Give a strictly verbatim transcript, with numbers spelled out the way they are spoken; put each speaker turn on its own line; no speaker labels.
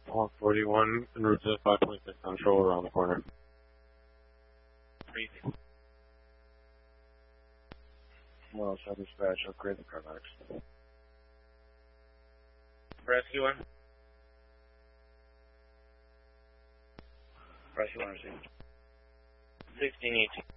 Hawk forty-one, en route to five point six Central, around the corner.
Breathing.
Well, shall dispatch, upgrade the paramedics.
Rescue one. Rescue one received. sixteen eighteen.